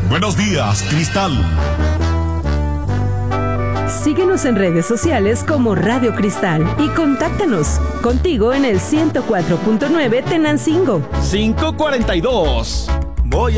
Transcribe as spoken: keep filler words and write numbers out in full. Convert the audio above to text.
Buenos días, Cristal. Síguenos en redes sociales como Radio Cristal y contáctanos. Contigo en el ciento cuatro punto nueve Tenancingo. cinco cuarenta y dos. Voy a